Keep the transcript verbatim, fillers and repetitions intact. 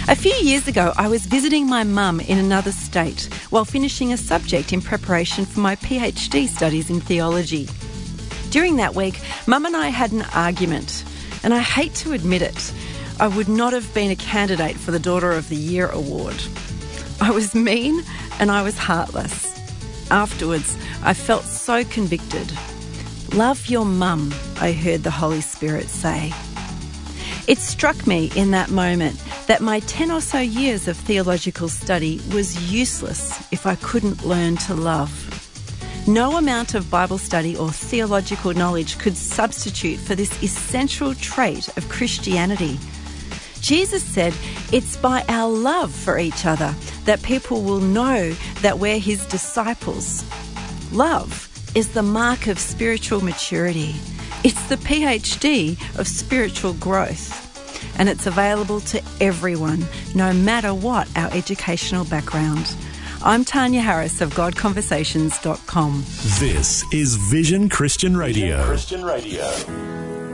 A few years ago, I was visiting my mum in another state while finishing a subject in preparation for my PhD studies in theology. During that week, Mum and I had an argument, and I hate to admit it, I would not have been a candidate for the Daughter of the Year award. I was mean and I was heartless. Afterwards, I felt so convicted. Love your mum, I heard the Holy Spirit say. It struck me in that moment that my ten or so years of theological study was useless if I couldn't learn to love. No amount of Bible study or theological knowledge could substitute for this essential trait of Christianity. Jesus said it's by our love for each other that people will know that we're his disciples. Love is the mark of spiritual maturity. It's the PhD of spiritual growth. And it's available to everyone, no matter what our educational background. I'm Tanya Harris of God Conversations dot com. This is Vision Christian Radio. Vision Christian Radio.